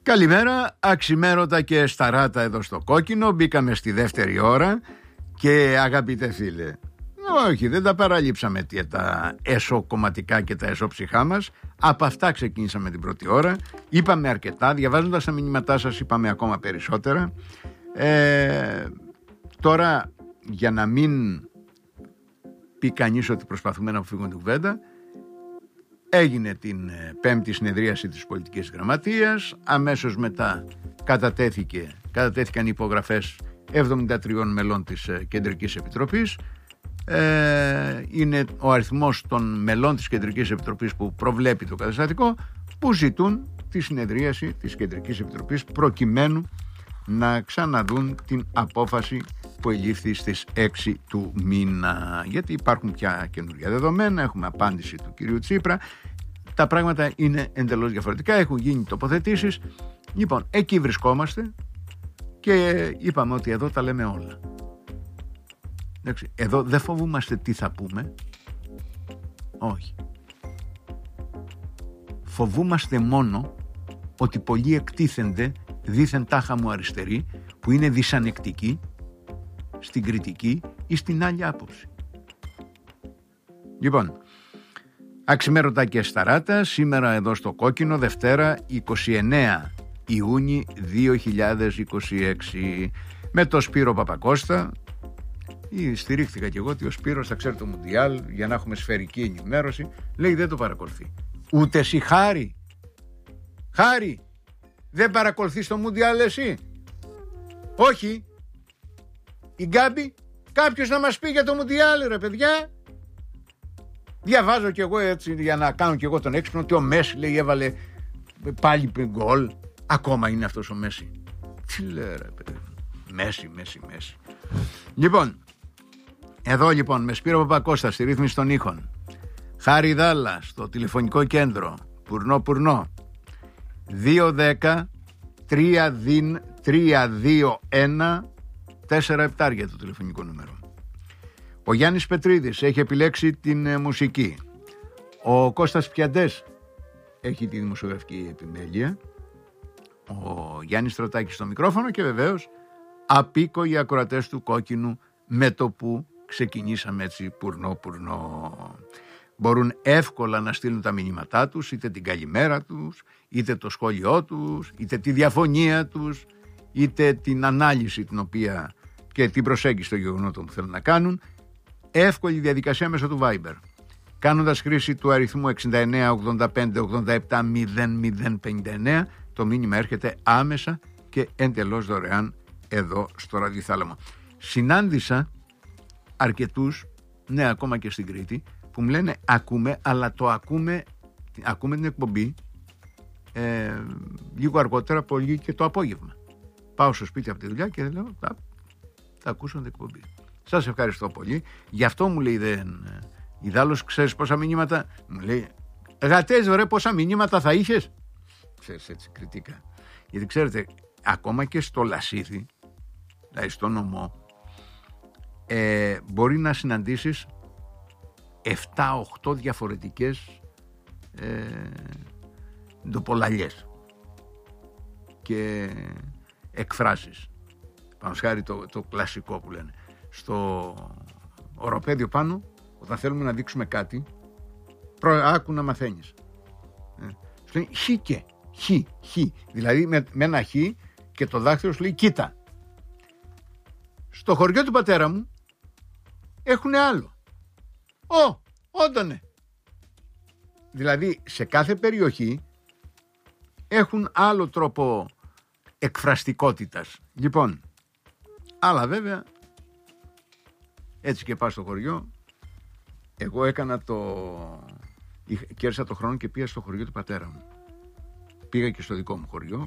Καλημέρα, αξιμέρωτα και σταράτα εδώ στο Κόκκινο. Μπήκαμε στη δεύτερη ώρα και αγαπητέ φίλε, όχι, δεν τα παραλείψαμε τα εσωκομματικά και τα εσωψυχά μας. Από αυτά ξεκίνησαμε την πρώτη ώρα. Είπαμε αρκετά, διαβάζοντας τα μηνύματά σας είπαμε ακόμα περισσότερα. Τώρα, για να μην πει κανείς ότι προσπαθούμε να αποφύγουμε την κουβέντα, έγινε την πέμπτη συνεδρίαση της πολιτικής γραμματείας. Αμέσως μετά κατατέθηκαν οι υπογραφές 73 μελών της Κεντρικής Επιτροπής. Είναι ο αριθμός των μελών της Κεντρικής Επιτροπής που προβλέπει το καταστατικό, που ζητούν τη συνεδρίαση της Κεντρικής Επιτροπής προκειμένου να ξαναδούν την απόφαση που ελήφθη στις 6 του μήνα, γιατί υπάρχουν πια καινούργια δεδομένα. Έχουμε απάντηση του κυρίου Τσίπρα, τα πράγματα είναι εντελώς διαφορετικά, έχουν γίνει τοποθετήσεις. Λοιπόν, εκεί βρισκόμαστε και είπαμε ότι εδώ τα λέμε όλα. Εντάξει, εδώ δεν φοβούμαστε τι θα πούμε, όχι. Φοβούμαστε μόνο ότι πολλοί εκτίθενται δήθεν τάχα μου αριστεροί, που είναι δυσανεκτικοί στην κριτική ή στην άλλη άποψη. Λοιπόν, αξιμέρωτα και σταράτα, σήμερα εδώ στο Κόκκινο, Δευτέρα 29 Ιούνιου 2026, με το Σπύρο Παπακώστα. Στηρίχθηκα κι εγώ ότι ο Σπύρος θα ξέρει το Μουντιάλ, για να έχουμε σφαιρική ενημέρωση. Λέει δεν το παρακολουθεί. Ούτε εσύ, Χάρη, δεν παρακολουθείς το Μουντιάλ εσύ? Όχι. Η Γκάμπη, κάποιος να μας πει για το Μουντιάλ, ρε παιδιά. Διαβάζω κι εγώ έτσι για να κάνω κι εγώ τον έξυπνο ότι ο Μέση, λέει, έβαλε πάλι γκολ. Ακόμα είναι αυτός ο Μέση? Τι λέει, ρε παιδιά. Μέση. Λοιπόν, εδώ λοιπόν με Σπύρο Παπακώστα στη ρύθμιση των ήχων, Χάρη Δάλλα στο τηλεφωνικό κέντρο, Πουρνό 210 321 47 για το τηλεφωνικό νούμερο. Ο Γιάννης Πετρίδης έχει επιλέξει την μουσική. Ο Κώστας Πιαντές έχει τη δημοσιογραφική επιμέλεια. Ο Γιάννης Στρωτάκης στο μικρόφωνο και βεβαίως απίκοοι ακροατές του Κόκκινου, με το που ξεκινήσαμε έτσι πουρνό. Μπορούν εύκολα να στείλουν τα μηνύματά τους, είτε την καλημέρα τους, είτε το σχόλιο τους, είτε τη διαφωνία τους, είτε την ανάλυση την οποία και την προσέγγιση των γεγονότων που θέλουν να κάνουν. Εύκολη διαδικασία μέσω του Viber, κάνοντας χρήση του αριθμού 69 85 87 0059. Το μήνυμα έρχεται άμεσα και εντελώς δωρεάν εδώ στο ραδιοθάλαμο. Συνάντησα αρκετούς, ναι, ακόμα και στην Κρήτη, που μου λένε ακούμε, αλλά το ακούμε την εκπομπή λίγο αργότερα, πολύ και το απόγευμα. Πάω στο σπίτι από τη δουλειά και λέω θα ακούσω την εκπομπή. Σας ευχαριστώ πολύ. Γι' αυτό μου λέει ιδάλλως ξέρεις πόσα μηνύματα? Μου λέει γατές, ωραία, πόσα μηνύματα θα είχες? Ξέρεις, έτσι κριτικά. Γιατί ξέρετε, ακόμα και στο Λασίθι, δηλαδή στο νομό, μπορεί να συναντήσεις 7-8 διαφορετικές ντοπολαλιές και εκφράσεις. Πάνω σχάρι το κλασικό που λένε στο οροπέδιο πάνω, όταν θέλουμε να δείξουμε κάτι, άκου να μαθαίνεις. Σου λέει χ, δηλαδή με ένα χ και το δάχτυλο σου λέει κοίτα. Στο χωριό του πατέρα μου έχουν άλλο. Όντωνε. Δηλαδή σε κάθε περιοχή έχουν άλλο τρόπο εκφραστικότητας. Λοιπόν, αλλά βέβαια έτσι και πάω στο χωριό. Εγώ κέρδισα το χρόνο και πήγα στο χωριό του πατέρα μου. Πήγα και στο δικό μου χωριό.